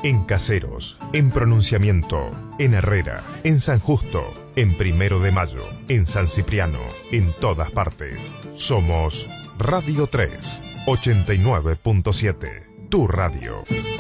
en Caseros, en Pronunciamiento, en Herrera, en San Justo, en 1 de Mayo, en San Cipriano, en todas partes. Somos Radio 3, 89.7, tu radio.